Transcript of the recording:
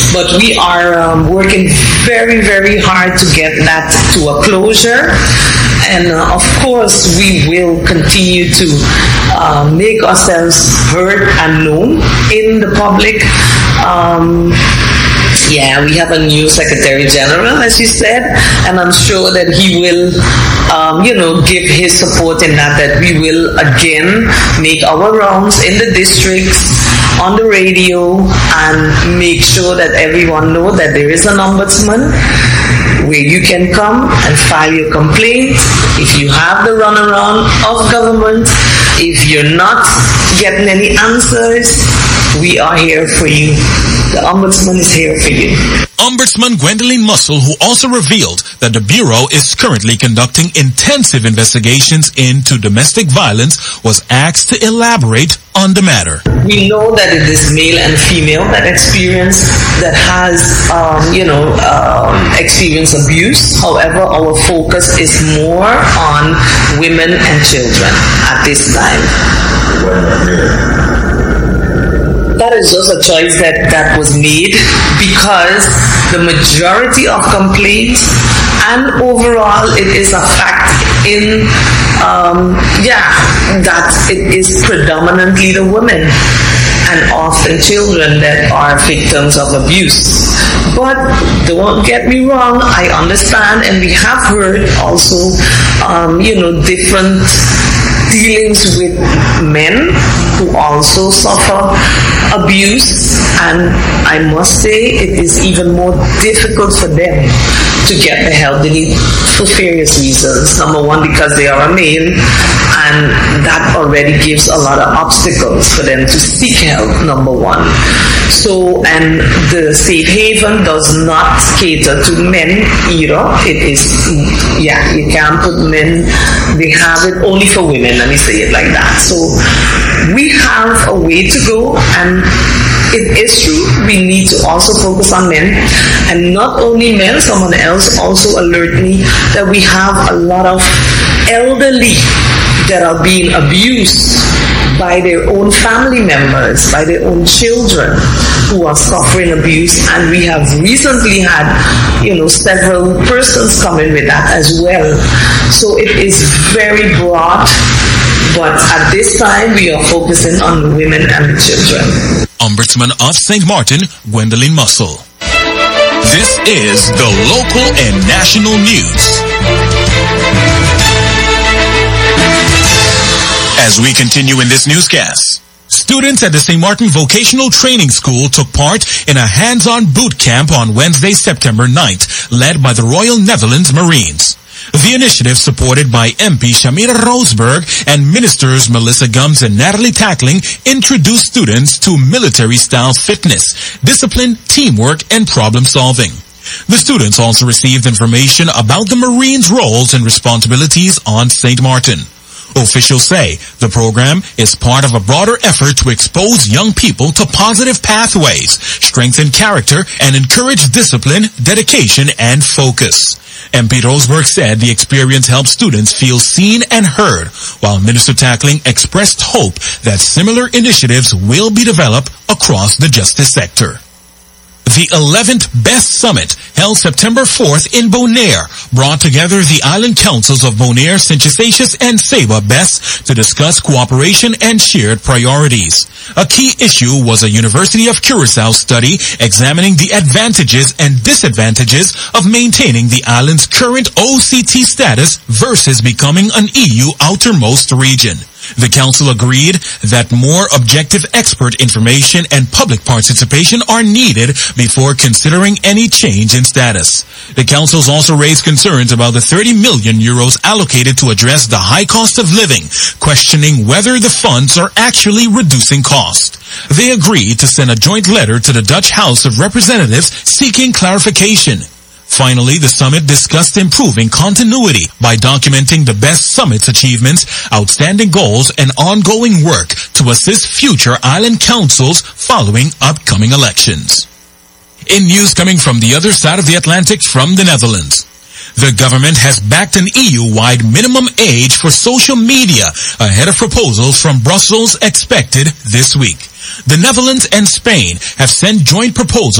But we are working very, very hard to get that to a closure. And of course, we will continue to make ourselves heard and known in the public. Yeah, we have a new Secretary General, as you said, and I'm sure that he will, give his support in that we will again make our rounds in the districts, on the radio, and make sure that everyone knows that there is an ombudsman where you can come and file your complaint. If you have the runaround of government, if you're not getting any answers, we are here for you. The Ombudsman is here for you. Ombudsman Gwendolyn Mussel, who also revealed that the Bureau is currently conducting intensive investigations into domestic violence, was asked to elaborate on the matter. We know that it is male and female that experience, that has, experience abuse. However, our focus is more on women and children at this time. That is just a choice that was made because the majority of complaints, and overall it is a fact that it is predominantly the women and often children that are victims of abuse. But don't get me wrong, I understand, and we have heard also, different dealings with men who also suffer abuse, and I must say it is even more difficult for them to get the help they need for various reasons. Number one, because they are a male, and that already gives a lot of obstacles for them to seek help, number one. So, and the safe haven does not cater to men either. It is, you can't put men, they have it only for women, let me say it like that. So we have a way to go, and it is true, we need to also focus on men, and not only men. Someone else also alerted me that we have a lot of elderly that are being abused by their own family members, by their own children who are suffering abuse, and we have recently had, several persons come in with that as well. So it is very broad, but at this time we are focusing on the women and the children. Ombudsman of St. Martin, Gwendolyn Mussel. This is the local and national news. As we continue in this newscast, students at the St. Martin Vocational Training School took part in a hands-on boot camp on Wednesday, September 9th, led by the Royal Netherlands Marines. The initiative, supported by MP Shamira Roseberg and Ministers Melissa Gums and Natalie Tackling, introduced students to military-style fitness, discipline, teamwork, and problem-solving. The students also received information about the Marines' roles and responsibilities on St. Martin. Officials say the program is part of a broader effort to expose young people to positive pathways, strengthen character, and encourage discipline, dedication, and focus. MP Roseberg said the experience helped students feel seen and heard, while Minister Tackling expressed hope that similar initiatives will be developed across the justice sector. The 11th BEST Summit, held September 4th in Bonaire, brought together the island councils of Bonaire, St. Eustatius, and Saba BEST to discuss cooperation and shared priorities. A key issue was a University of Curaçao study examining the advantages and disadvantages of maintaining the island's current OCT status versus becoming an EU outermost region. The council agreed that more objective expert information and public participation are needed before considering any change in status. The councils also raised concerns about the 30 million euros allocated to address the high cost of living, questioning whether the funds are actually reducing cost. They agreed to send a joint letter to the Dutch House of Representatives seeking clarification. Finally, the summit discussed improving continuity by documenting the BEST Summit's achievements, outstanding goals, and ongoing work to assist future island councils following upcoming elections. In news coming from the other side of the Atlantic from the Netherlands, the government has backed an EU-wide minimum age for social media ahead of proposals from Brussels expected this week. The Netherlands and Spain have sent joint proposals